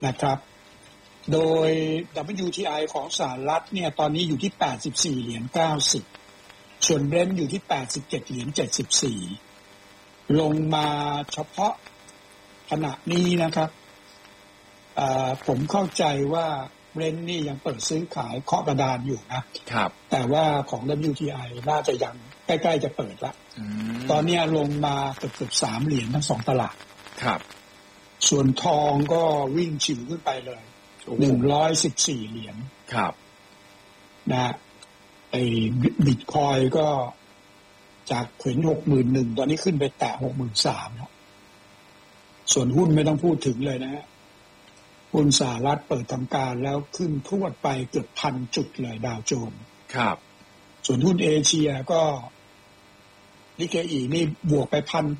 นะครับโดย WTI ของสหรัฐเนี่ยตอนนี้อยู่ที่84.90ส่วนเบรนท์อยู่ที่87.74ลงมาเฉพาะขณะนี้นะครับผมเข้าใจว่าเบรนท์นี่ยังเปิดซื้อขายเคาะกระดานอยู่นะครับแต่ว่าของ WTI น่าจะยังใกล้ๆจะเปิดละตอนนี้ลงมาเกือบ$3ทั้ง2ตลาดครับส่วนทองก็วิ่งฉิวขึ้นไปเลย$114 ครับนะไอ้บิตคอยก็จากเห็น61,000ตอนนี้ขึ้นไปแตะ63,000แล้วส่วนหุ้นไม่ต้องพูดถึงเลยนะฮะหุ้นสหรัฐเปิดทำการแล้วขึ้นพรวดไปเกือบ1,000 จุดเลยดาวโจนส์ครับส่วนหุ้นเอเชียก็นิเคอีนี่บวกไป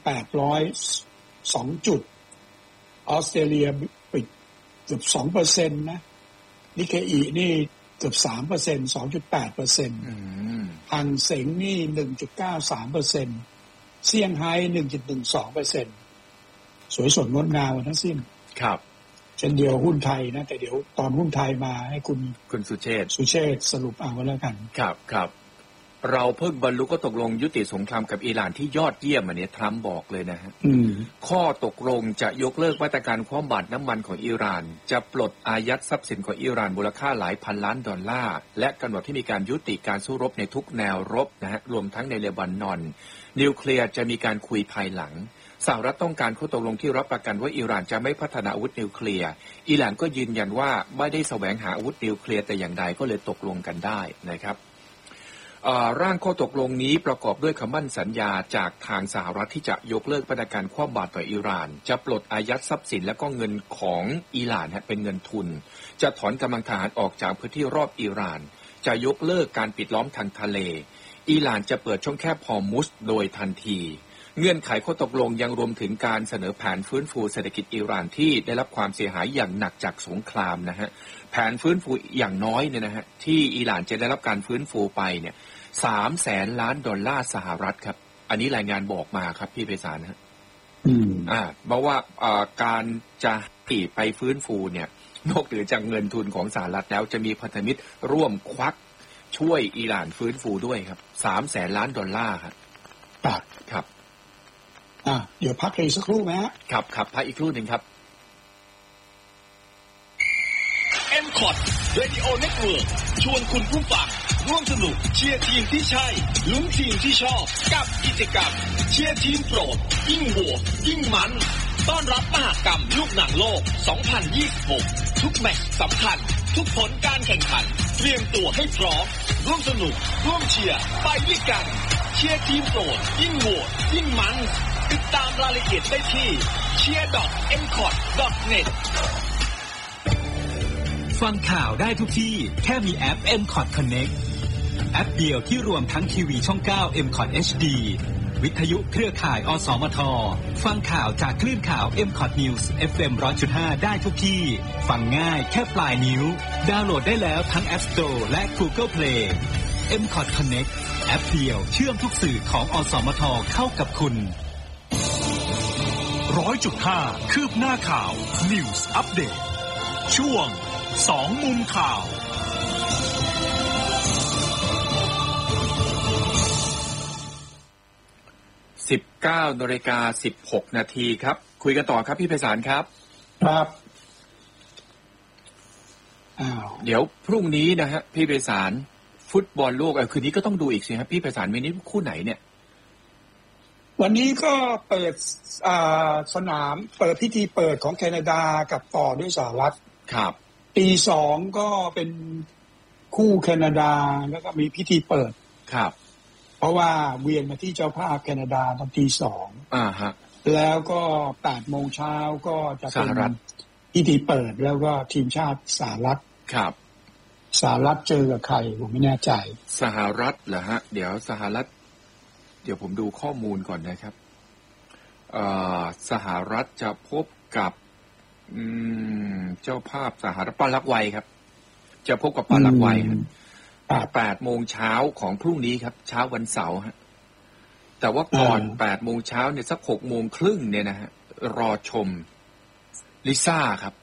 1,802 จุดออสเตรเลียปิดเกือบ 2% นะนิเคอีนี่เกือบ 3% 2.8% ฮังเส็งนี่ 1.93% เซี่ยงไฮ้ 1.12% สวยสดงดงามทั้งสิ้นครับเช่นเดียวหุ้นไทยนะแต่เดี๋ยวตอนหุ้นไทยมาให้คุณสุเชษฐ์สรุปเอาไว้แล้วกันครับเราเพิ่งบรรลุก็ตกลงยุติสงครามกับอิหร่านที่ยอดเยี่ยมอันนี้ทรัมป์บอกเลยนะฮะข้อตกลงจะยกเลิกมาตรการคว่ำบาตรน้ำมันของอิหร่านจะปลดอายัดทรัพย์สินของอิหร่านมูลค่าหลายพันล้านดอลลาร์และกำหนดที่มีการยุติการสู้รบในทุกแนวรบนะฮะรวมทั้งในเลบานอนนิวเคลียร์จะมีการคุยภายหลังสหรัฐต้องการข้อตกลงที่รับประกันว่าอิหร่านจะไม่พัฒนาอาวุธนิวเคลียร์อิหร่านก็ยืนยันว่าไม่ได้แสวงหาอาวุธนิวเคลียร์แต่อย่างใดก็เลยตกลงกันได้นะครับร่างข้อตกลงนี้ประกอบด้วยคำมั่นสัญญาจากทางสหรัฐที่จะยกเลิกมาตรการคว่ำบาตรต่ออิหร่านจะปลดอายัดทรัพย์สินและก็เงินของอิหร่านเป็นเงินทุนจะถอนกำลังทหารออกจากพื้นที่รอบอิหร่านจะยกเลิกการปิดล้อมทางทะเลอิหร่านจะเปิดช่องแคบฮอร์มุซโดยทันทีเงื่อนไขข้อตกลงยังรวมถึงการเสนอแผนฟื้นฟูเศรษฐกิจอิหร่านที่ได้รับความเสียหายอย่างหนักจากสงครามนะฮะแผนฟื้นฟูอย่างน้อยเนี่ยนะฮะที่อิหร่านจะได้รับการฟื้นฟูไปเนี่ย$300,000 ล้านสหรัฐครับอันนี้รายงานบอกมาครับพี่ไพศาลนะบอกว่าการจะไปฟื้นฟูเนี่ยนอกเหนือจากเงินทุนของสหรัฐแล้วจะมีพันธมิตรร่วมควักช่วยอิหร่านฟื้นฟูด้วยครับ$300,000 ล้านครับเดี๋ยวพักอีกสักครู่ไหมฮะครับพักอีกครู่หนึ่งครับ M-Cot Radio Network ชวนคุณผู้ฟังร่วมสนุกเชียร์ทีมที่ใช่ลุ้นทีมที่ชอบกับกิจกรรมเชียร์ทีมโปรดยิ่งโหวตยิ่งมันต้อนรับมหกรรมลูกหนังโลก 2026 ทุกแมตช์สำคัญทุกผลการแข่งขันเตรียมตัวให้พร้อมร่วมสนุกร่วมเชียร์ไปด้วยกันเชียร์ทีมโปรดยิ่งโหวตยิ่งมันติดตามรายละเอียดได้ที่ cheer.mcot.net ฟังข่าวได้ทุกที่แค่มีแอป M-Cot Connect แอปเดียวที่รวมทั้งทีวีช่อง 9 M-Cot HD วิทยุเครือข่ายอสมทฟังข่าวจากคลื่นข่าว M-Cot News FM 100.5 ได้ทุกที่ฟังง่ายแค่ปลายนิ้วดาวน์โหลดได้แล้วทั้ง App Store และ Google Play M-Cot Connect แอปเดียวเชื่อมทุกสื่อของอสมทเข้ากับคุณ 100.5 คืบหน้าข่าว News Update ช่วง2 มุมข่าว 19:16 นาทีครับคุยกันต่อครับพี่ไพศาลครับเดี๋ยวพรุ่งนี้นะฮะพี่ไพศาลฟุตบอลโลกคืนนี้ก็ต้องดูอีกสิครับพี่ไพศาลวันนี้คู่ไหนเนี่ยวันนี้ก็เปิดสนามเปิดพิธีเปิดของแคนาดากับต่อด้วยสหรัฐครับตี2ก็เป็นคู่แคนาดาแล้วก็มีพิธีเปิดครับเพราะว่าเวียนมาที่เจ้าภาพแคนาดาตอนตี2 ฮะแล้วก็ 8 โมงเช้าก็จะเป็นพิธีเปิดแล้วก็ทีมชาติสหรัฐครับสหรัฐเจอกับใครผมไม่แน่ใจสหรัฐเหรอฮะเดี๋ยวสหรัฐเดี๋ยวผมดูข้อมูลก่อนนะครับสหรัฐจะพบกับเจ้าภาพสหรัฐปารากวัยครับจะพบกับปารากวัย8 โมงเช้าของพรุ่งนี้ครับเช้าวันเสาร์ฮะแต่ว่าก่อน8 โมงเช้าเนี่ยสัก6 โมงครึ่งเนี่ยนะฮะรอชมลิซ่าครับ